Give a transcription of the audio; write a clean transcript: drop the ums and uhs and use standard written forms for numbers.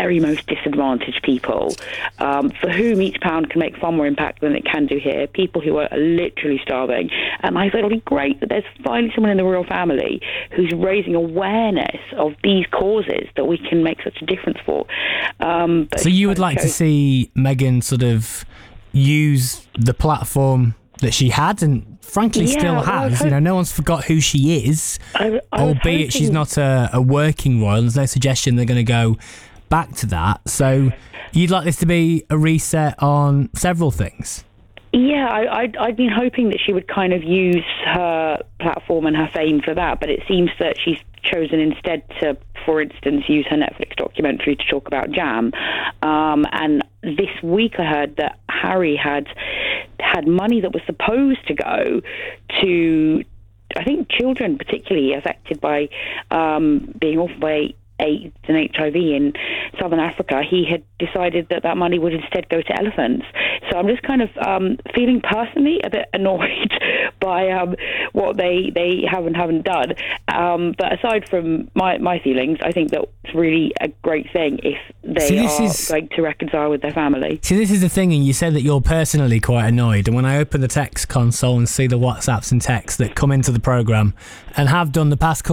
very most disadvantaged people, for whom each pound can make far more impact than it can do here, people who are literally starving. And I thought it'll be great that there's finally someone in the royal family who's raising awareness of these causes that we can make such a difference for. So you would like to see Meghan sort of use the platform that she had and frankly still has. No one's forgot who she is, albeit she's not a working royal. There's no suggestion they're going to go back to that. So you'd like this to be a reset on several things? Yeah, I'd been hoping that she would kind of use her platform and her fame for that, but it seems that she's chosen instead to, for instance, use her Netflix documentary to talk about jam. And this week I heard that Harry had money that was supposed to go to, I think, children particularly affected by being orphaned by AIDS and HIV in Southern Africa. He had decided that money would instead go to elephants. So I'm just kind of feeling personally a bit annoyed by what they haven't done. But aside from my feelings, I think that it's really a great thing if they are going to reconcile with their family. See, this is the thing, and you said that you're personally quite annoyed. And when I open the text console and see the WhatsApps and texts that come into the programme and have done the past couple